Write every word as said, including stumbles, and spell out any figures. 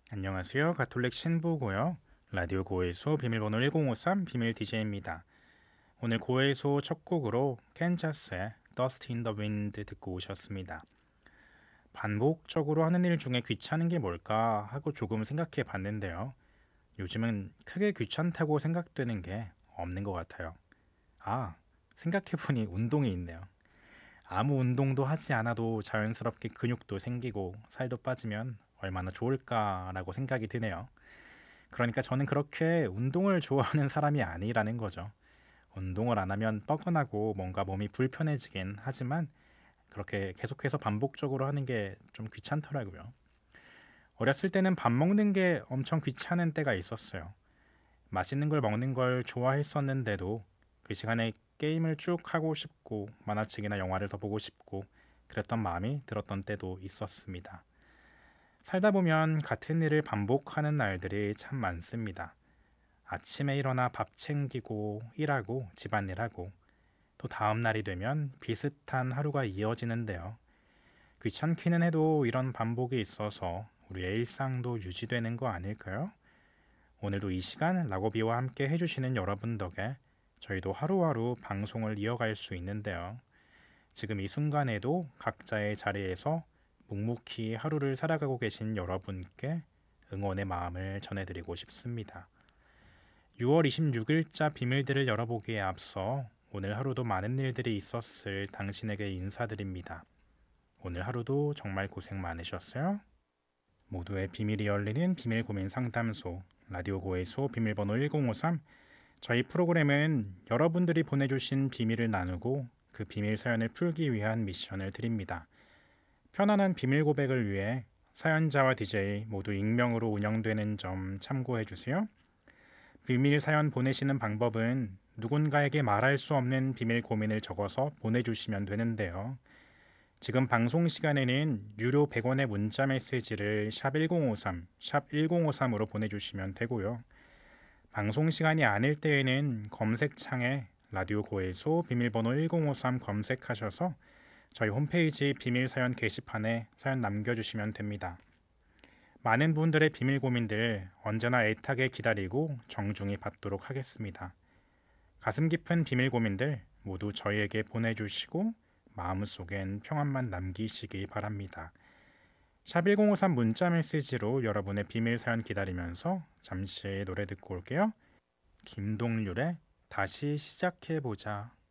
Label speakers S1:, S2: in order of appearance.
S1: 안녕하세요. 가톨릭 신부고요. 라디오 고해소 비밀번호 일공오삼 비밀 디제이입니다. 오늘 고해소 첫 곡으로 캔자스의 Dust in the Wind 듣고 오셨습니다. 반복적으로 하는 일 중에 귀찮은 게 뭘까 하고 조금 생각해 봤는데요. 요즘은 크게 귀찮다고 생각되는 게 없는 것 같아요. 아, 생각해보니 운동이 있네요. 아무 운동도 하지 않아도 자연스럽게 근육도 생기고 살도 빠지면 얼마나 좋을까라고 생각이 드네요. 그러니까 저는 그렇게 운동을 좋아하는 사람이 아니라는 거죠. 운동을 안 하면 뻐근하고 뭔가 몸이 불편해지긴 하지만 그렇게 계속해서 반복적으로 하는 게 좀 귀찮더라고요. 어렸을 때는 밥 먹는 게 엄청 귀찮은 때가 있었어요. 맛있는 걸 먹는 걸 좋아했었는데도 그 시간에 게임을 쭉 하고 싶고 만화책이나 영화를 더 보고 싶고 그랬던 마음이 들었던 때도 있었습니다. 살다 보면 같은 일을 반복하는 날들이 참 많습니다. 아침에 일어나 밥 챙기고 일하고 집안일하고 또 다음 날이 되면 비슷한 하루가 이어지는데요. 귀찮기는 해도 이런 반복이 있어서 우리의 일상도 유지되는 거 아닐까요? 오늘도 이 시간 라고비와 함께 해주시는 여러분 덕에 저희도 하루하루 방송을 이어갈 수 있는데요. 지금 이 순간에도 각자의 자리에서 묵묵히 하루를 살아가고 계신 여러분께 응원의 마음을 전해드리고 싶습니다. 유월 이십육일자 비밀들을 열어보기에 앞서 오늘 하루도 많은 일들이 있었을 당신에게 인사드립니다. 오늘 하루도 정말 고생 많으셨어요? 모두의 비밀이 열리는 비밀 고민 상담소 라디오 고해소 비밀번호 일공오삼. 저희 프로그램은 여러분들이 보내주신 비밀을 나누고 그 비밀 사연을 풀기 위한 미션을 드립니다. 편안한 비밀 고백을 위해 사연자와 디제이 모두 익명으로 운영되는 점 참고해 주세요. 비밀 사연 보내시는 방법은 누군가에게 말할 수 없는 비밀 고민을 적어서 보내주시면 되는데요. 지금 방송 시간에는 유료 백 원의 문자 메시지를 샵 일공오삼, 샵 일공오삼으로 보내주시면 되고요. 방송 시간이 아닐 때에는 검색창에 라디오 고해소 비밀번호 일공오삼 검색하셔서 저희 홈페이지 비밀 사연 게시판에 사연 남겨주시면 됩니다. 많은 분들의 비밀 고민들 언제나 애타게 기다리고 정중히 받도록 하겠습니다. 가슴 깊은 비밀 고민들 모두 저희에게 보내주시고 마음속엔 평안만 남기시기 바랍니다. 샵 일공오삼 문자 메시지로 여러분의 비밀 사연 기다리면서 잠시 노래 듣고 올게요. 김동률의 다시 시작해보자.